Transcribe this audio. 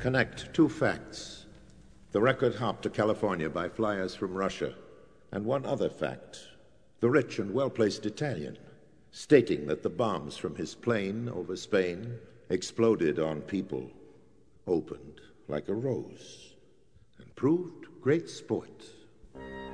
Connect two facts. The record hop to California by flyers from Russia, and one other fact. The rich and well-placed Italian, stating that the bombs from his plane over Spain exploded on people, opened like a rose, and proved great sport.